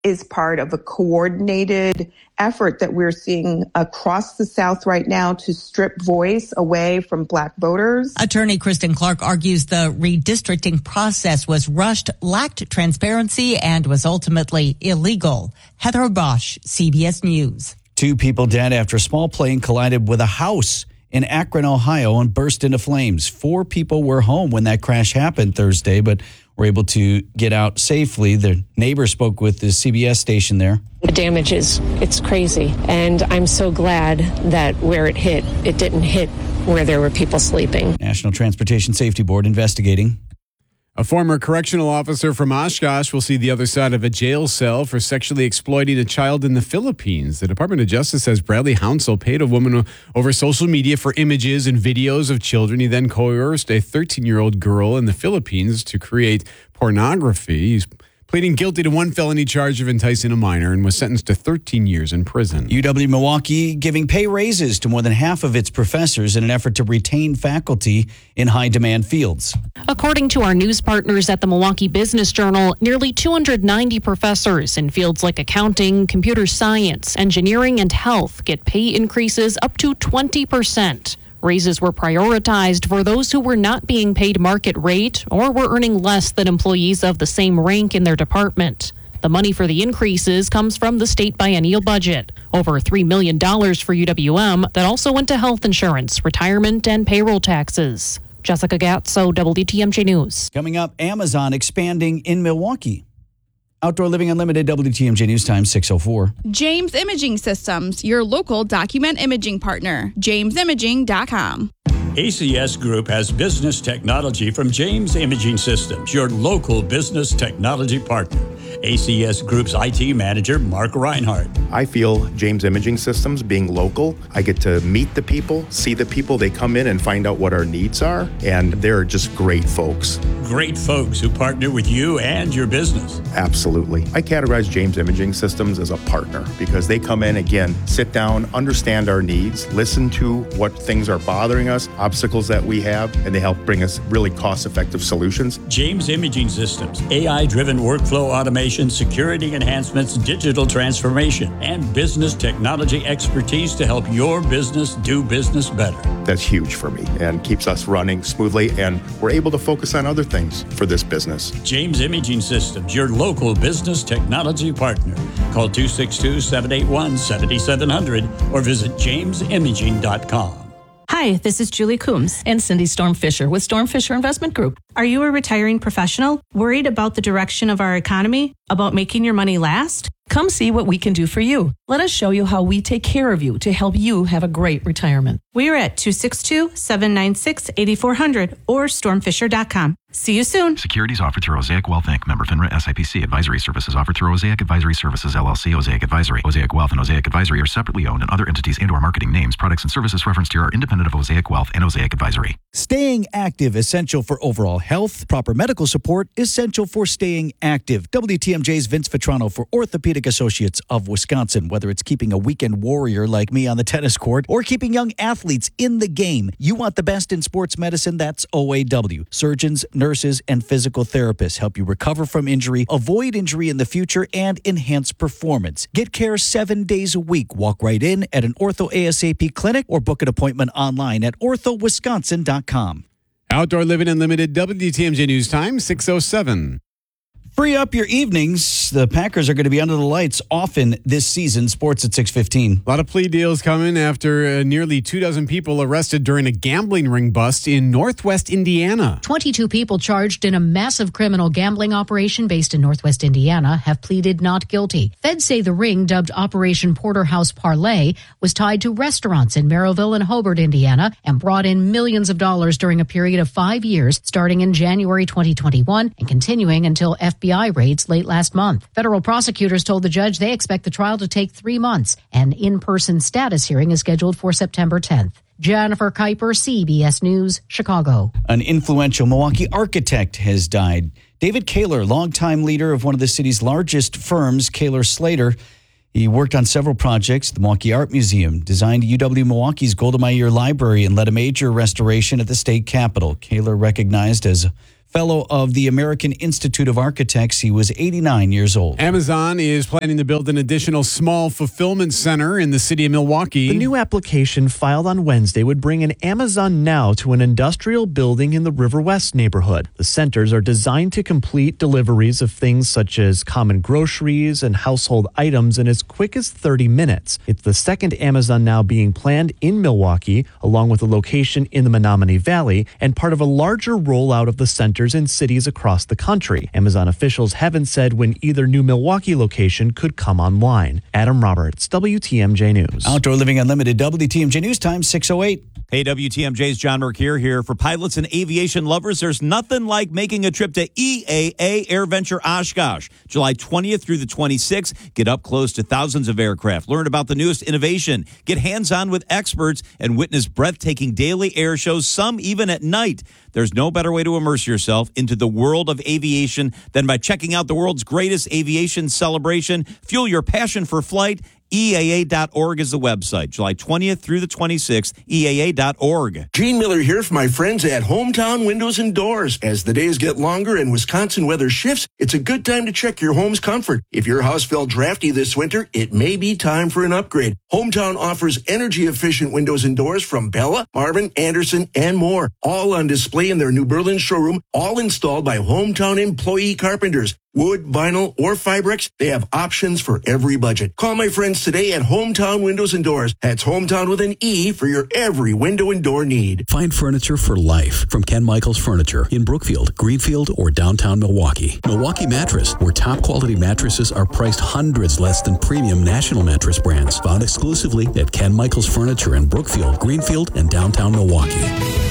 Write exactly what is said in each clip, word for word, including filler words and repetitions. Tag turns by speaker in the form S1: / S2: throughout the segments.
S1: is part of a coordinated effort that we're seeing across the South right now to strip voice away from Black voters.
S2: Attorney Kristen Clark argues the redistricting process was rushed, lacked transparency, and was ultimately illegal. Heather Bosch, C B S News.
S3: Two people dead after a small plane collided with a house in Akron, Ohio, and burst into flames. Four people were home when that crash happened Thursday, but were able to get out safely. The neighbor spoke with the C B S station there.
S4: The damage is, it's crazy. And I'm so glad that where it hit, it didn't hit where there were people sleeping.
S3: National Transportation Safety Board investigating.
S5: A former correctional officer from Oshkosh will see the other side of a jail cell for sexually exploiting a child in the Philippines. The Department of Justice says Bradley Hounsell paid a woman over social media for images and videos of children. He then coerced a thirteen-year-old girl in the Philippines to create pornography. He's pleading guilty to one felony charge of enticing a minor and was sentenced to thirteen years in prison.
S3: U W-Milwaukee giving pay raises to more than half of its professors in an effort to retain faculty in high-demand fields.
S6: According to our news partners at the Milwaukee Business Journal, nearly two hundred ninety professors in fields like accounting, computer science, engineering, and health get pay increases up to twenty percent. Raises were prioritized for those who were not being paid market rate or were earning less than employees of the same rank in their department. The money for the increases comes from the state biennial budget, over three million dollars for U W M that also went to health insurance, retirement, and payroll taxes. Jessica Gatso, W T M J News.
S3: Coming up, Amazon expanding in Milwaukee. Outdoor Living Unlimited, W T M J News Time, six oh four.
S7: James Imaging Systems, your local document imaging partner. james imaging dot com.
S8: A C S Group has business technology from James Imaging Systems, your local business technology partner. A C S Group's I T manager, Mark Reinhardt.
S9: I feel James Imaging Systems, being local, I get to meet the people, see the people. They come in and find out what our needs are, and they're just great folks.
S8: Great folks who partner with you and your business.
S9: Absolutely. I categorize James Imaging Systems as a partner because they come in, again, sit down, understand our needs, listen to what things are bothering us, obstacles that we have, and they help bring us really cost-effective solutions.
S8: James Imaging Systems, A I-driven workflow automation, security enhancements, digital transformation, and business technology expertise to help your business do business better.
S9: That's huge for me and keeps us running smoothly, and we're able to focus on other things for this business.
S8: James Imaging Systems, your local business technology partner. Call two six two, seven eight one, seven seven zero zero or visit james imaging dot com.
S10: Hi, this is Julie Coombs and Cindy Storm Fisher with Storm Fisher Investment Group. Are you a retiring professional worried about the direction of our economy, about making your money last? Come see what we can do for you. Let us show you how we take care of you to help you have a great retirement. We are at two six two, seven nine six, eight four zero zero or storm fisher dot com. See you soon.
S11: Securities offered through Osaic Wealth Incorporated. Member FINRA S I P C. Advisory services offered through Osaic Advisory Services L L C. Osaic Advisory. Osaic Wealth and Osaic Advisory are separately owned, and other entities and or marketing names, products, and services referenced here are independent of Osaic Wealth and Osaic Advisory.
S3: Staying active, essential for overall health. Proper medical support, essential for staying active. W T M J's Vince Vitrano for Orthopedic Associates of Wisconsin. Whether it's keeping a weekend warrior like me on the tennis court or keeping young athletes in the game, you want the best in sports medicine. That's O A W. Surgeons, nurses, and physical therapists help you recover from injury, avoid injury in the future, and enhance performance. Get care seven days a week. Walk right in at an Ortho ASAP clinic or book an appointment online at ortho wisconsin dot com.
S5: Outdoor Living Unlimited, W T M J News Time, six oh seven.
S3: Free up your evenings. The Packers are going to be under the lights often this season. Sports at six fifteen.
S5: A lot of plea deals coming after uh, nearly two dozen people arrested during a gambling ring bust in Northwest Indiana.
S12: twenty-two people charged in a massive criminal gambling operation based in Northwest Indiana have pleaded not guilty. Feds say the ring, dubbed Operation Porterhouse Parlay, was tied to restaurants in Merrillville and Hobart, Indiana, and brought in millions of dollars during a period of five years, starting in January twenty twenty-one and continuing until F B I raids late last month. Federal prosecutors told the judge they expect the trial to take three months. An in-person status hearing is scheduled for September tenth. Jennifer Kuiper, C B S News, Chicago.
S3: An influential Milwaukee architect has died. David Kaler, longtime leader of one of the city's largest firms, Kaler Slater. He worked on several projects. The Milwaukee Art Museum designed U W-Milwaukee's Golda Meir Library and led a major restoration at the state capitol. Kaler, recognized as a fellow of the American Institute of Architects. He was eighty-nine years old.
S5: Amazon is planning to build an additional small fulfillment center in the city of Milwaukee.
S13: The new application filed on Wednesday would bring an Amazon Now to an industrial building in the River West neighborhood. The centers are designed to complete deliveries of things such as common groceries and household items in as quick as thirty minutes. It's the second Amazon Now being planned in Milwaukee, along with a location in the Menominee Valley, and part of a larger rollout of the center in cities across the country. Amazon officials haven't said when either new Milwaukee location could come online. Adam Roberts, W T M J News.
S3: Outdoor Living Unlimited, W T M J News Time, six oh eight.
S14: Hey, W T M J's John Mercure here. For pilots and aviation lovers, there's nothing like making a trip to E A A AirVenture Oshkosh. July twentieth through the twenty-sixth. Get up close to thousands of aircraft. Learn about the newest innovation. Get hands-on with experts and witness breathtaking daily air shows, some even at night. There's no better way to immerse yourself into the world of aviation than by checking out the world's greatest aviation celebration. Fuel your passion for flight. E A A dot org is the website. July twentieth through the twenty-sixth, E A A dot org.
S15: Gene Miller here for my friends at Hometown Windows and Doors. As the days get longer and Wisconsin weather shifts, it's a good time to check your home's comfort. If your house felt drafty this winter, it may be time for an upgrade. Hometown offers energy-efficient windows and doors from Bella, Marvin, Anderson, and more. All on display in their New Berlin showroom, all installed by Hometown employee carpenters. Wood, vinyl, or Fibrex, they have options for every budget. Call my friends today at Hometown Windows and Doors. That's Hometown with an E for your every window and door need.
S16: Find furniture for life from Ken Michaels Furniture in Brookfield, Greenfield, or downtown Milwaukee. Milwaukee Mattress, where top quality mattresses are priced hundreds less than premium national mattress brands. Found exclusively at Ken Michaels Furniture in Brookfield, Greenfield, and downtown Milwaukee.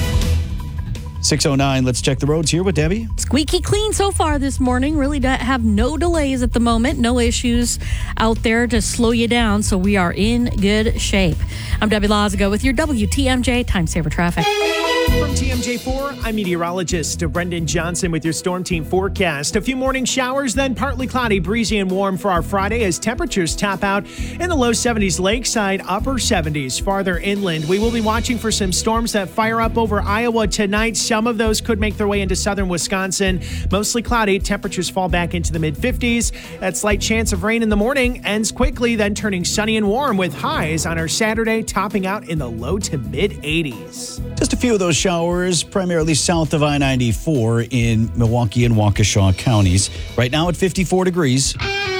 S3: six oh nine, let's check the roads here with Debbie.
S17: Squeaky clean so far this morning. Really don't have no delays at the moment. No issues out there to slow you down. So we are in good shape. I'm Debbie Lazago with your W T M J Time Saver Traffic.
S18: From T M J four, I'm meteorologist Brendan Johnson with your Storm Team forecast. A few morning showers, then partly cloudy, breezy, and warm for our Friday as temperatures top out in the low seventies lakeside, upper seventies farther inland. We will be watching for some storms that fire up over Iowa tonight. Some of those could make their way into southern Wisconsin. Mostly cloudy, temperatures fall back into the mid fifties. That slight chance of rain in the morning ends quickly, then turning sunny and warm with highs on our Saturday topping out in the low to mid eighties.
S3: Just a few of those showers, primarily south of I ninety-four in Milwaukee and Waukesha counties. Right now at fifty-four degrees.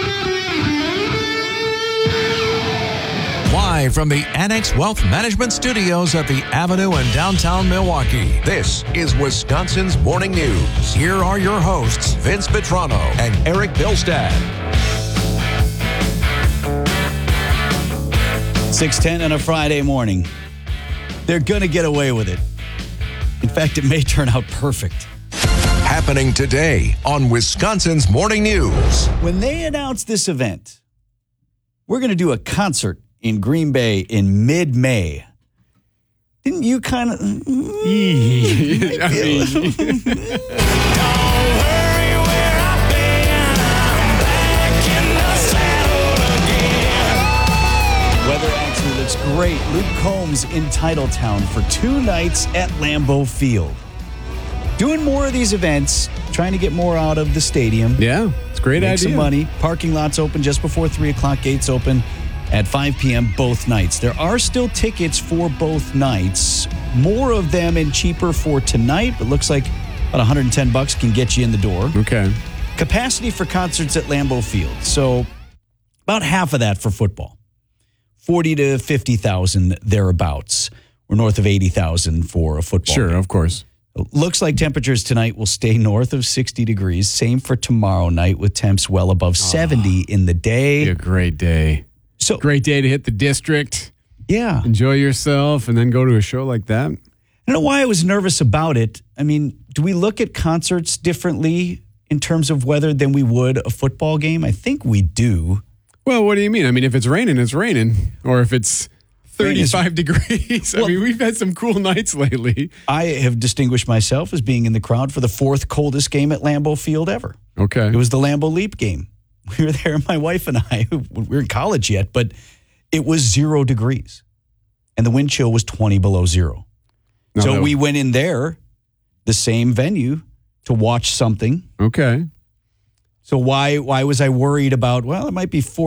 S19: Live from the Annex Wealth Management Studios at the Avenue in downtown Milwaukee, this is Wisconsin's Morning News. Here are your hosts, Vince Petrano and Eric Bilstad.
S3: six ten on a Friday morning. They're going to get away with it. In fact, it may turn out perfect.
S19: Happening today on Wisconsin's Morning News.
S3: When they announced this event, we're going to do a concert in Green Bay in mid-May. Didn't you kind of... Weather actually looks great. Luke Combs in Titletown for two nights at Lambeau Field. Doing more of these events, trying to get more out of the stadium.
S5: Yeah, it's a great
S3: Make
S5: idea.
S3: some money. Parking lots open just before three o'clock. Gates open at five p.m. both nights. There are still tickets for both nights. More of them and cheaper for tonight, but looks like about one hundred ten bucks can get you in the door.
S5: Okay.
S3: Capacity for concerts at Lambeau Field. So about half of that for football. forty to fifty thousand thereabouts. We're north of eighty thousand for a football
S5: Sure,
S3: game.
S5: of course.
S3: Looks like temperatures tonight will stay north of sixty degrees. Same for tomorrow night with temps well above seventy in the day.
S5: Be a great day.
S3: So
S5: great day to hit the district.
S3: Yeah.
S5: Enjoy yourself and then go to a show like that.
S3: I don't know why I was nervous about it. I mean, do we look at concerts differently in terms of weather than we would a football game? I think we do.
S5: Well, what do you mean? I mean, if it's raining, it's raining. Or if it's thirty-five degrees. I
S3: Well,
S5: mean, we've had some cool nights lately.
S3: I have distinguished myself as being in the crowd for the fourth coldest game at Lambeau Field ever.
S5: Okay.
S3: It was the Lambeau Leap game. We were there, my wife and I. We were in college yet, but it was zero degrees. And the wind chill was twenty below zero.
S5: No,
S3: so
S5: no.
S3: we went in there, the same venue, to watch something.
S5: Okay.
S3: So why why was I worried about, well, it might be four